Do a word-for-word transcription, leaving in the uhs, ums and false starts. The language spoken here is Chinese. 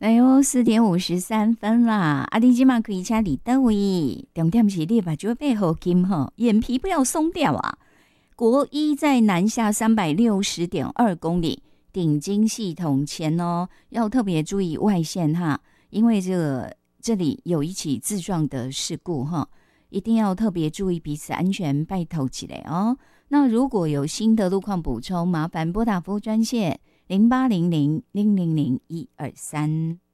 哎呦，四点五十三分啦！啊，你今晚可以请你倒位，重点是你把脚背后筋哈，眼皮不要松掉啊！国一在南下三百六十点二公里顶晶系统前哦，要特别注意外线哈，因为这个这里有一起自撞的事故哈，一定要特别注意彼此安全，拜托起来哦。那如果有新的路况补充，麻烦拨打服务专线零八零零零零零一二三。